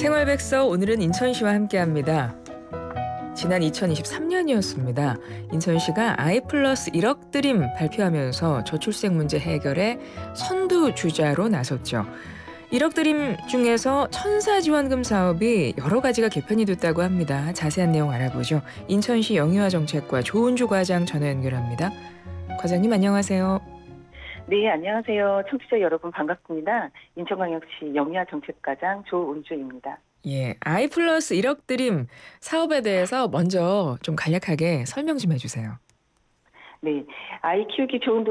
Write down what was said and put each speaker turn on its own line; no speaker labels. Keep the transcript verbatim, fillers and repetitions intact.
생활백서 오늘은 인천시와 함께합니다. 지난 이천이십삼 년이었습니다. 인천시가 아이 플러스 일억 드림 발표하면서 저출생 문제 해결에 선두주자로 나섰죠. 일억 드림 중에서 천사지원금 사업이 여러 가지가 개편이 됐다고 합니다. 자세한 내용 알아보죠. 인천시 영유아정책과 조은주 과장 전화 연결합니다. 과장님 안녕하세요.
네, 안녕하세요. 청취자 여러분 반갑습니다. 인천광역시 영유아정책과장 조은주입니다.
예, 아이 플러스 일억 드림 사업에 대해서 먼저 좀 간략하게 설명 좀 해주세요.
네, 아이 키우기 좋은